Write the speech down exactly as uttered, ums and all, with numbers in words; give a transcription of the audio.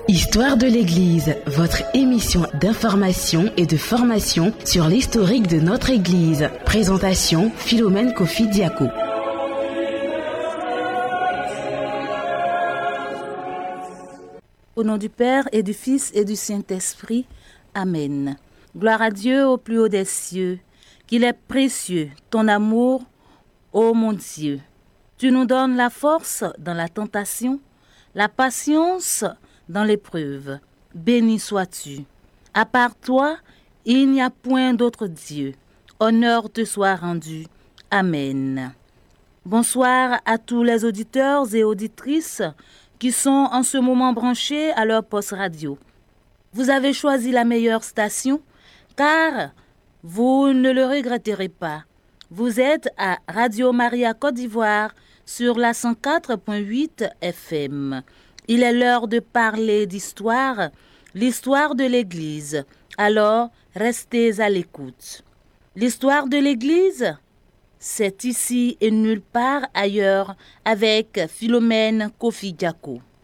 Histoire de l'Église, votre émission d'information et de formation sur l'historique de notre Église. Présentation, Philomène Kofi Diako. Au nom du Père et du Fils et du Saint-Esprit, Amen. Gloire à Dieu au plus haut des cieux, qu'il est précieux, ton amour, ô mon Dieu. Tu nous donnes la force dans la tentation, la patience dans l'épreuve. Béni sois-tu. À part toi, il n'y a point d'autre Dieu. Honneur te soit rendu. Amen. Bonsoir à tous les auditeurs et auditrices qui sont en ce moment branchés à leur poste radio. Vous avez choisi la meilleure station car vous ne le regretterez pas. Vous êtes à Radio Maria Côte d'Ivoire sur la cent quatre virgule huit F M. Il est l'heure de parler d'histoire, l'histoire de l'Église. Alors, restez à l'écoute. L'histoire de l'Église, c'est ici et nulle part ailleurs avec Philomène Kofi Diako.